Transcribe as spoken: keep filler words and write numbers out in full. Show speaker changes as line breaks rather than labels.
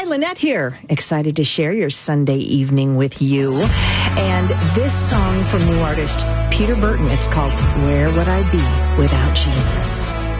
Hi, Lynette here. Excited to share your Sunday evening with you. And this song from new artist Peter Burton, it's called Where Would I Be Without Jesus?